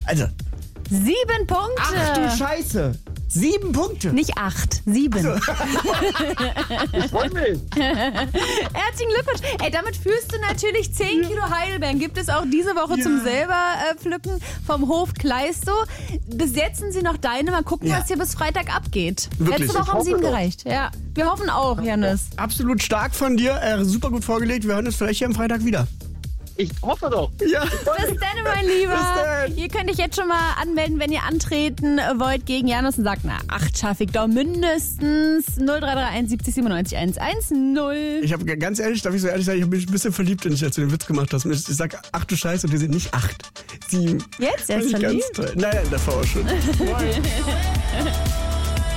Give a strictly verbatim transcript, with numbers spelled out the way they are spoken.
Also. Sieben Punkte. Ach du Scheiße. Sieben Punkte. Nicht acht, sieben. Also. Ich freue mich. Herzlichen Glückwunsch. Ey, damit führst du natürlich zehn Kilo Heidelbeeren. Gibt es auch diese Woche Ja. zum selber äh, pflücken vom Hof Kleistow. Besetzen Sie noch deine. Mal gucken, Ja. was hier bis Freitag abgeht. Wirklich, Letzte Woche ich haben Sie ihm hoffe doch. gereicht. Ja, wir hoffen auch, Janis. Absolut stark von dir. Äh, super gut vorgelegt. Wir hören uns vielleicht hier am Freitag wieder. Ich hoffe doch. Ja. Bis dann, mein Lieber. Bis dann. Ihr könnt euch jetzt schon mal anmelden, wenn ihr antreten wollt gegen Janus und sagt, na, acht schaffe ich doch mindestens. null drei drei eins siebzig siebenundneunzig hundertzehn. Ich habe ganz ehrlich, darf ich so ehrlich sagen, ich habe mich ein bisschen verliebt, wenn ich jetzt den Witz gemacht hast. Ich sag, ach du Scheiße, und wir sind nicht acht. Sieben. Jetzt? Er Fand ist ich ganz verliebt? toll. Nein, davor auch schon.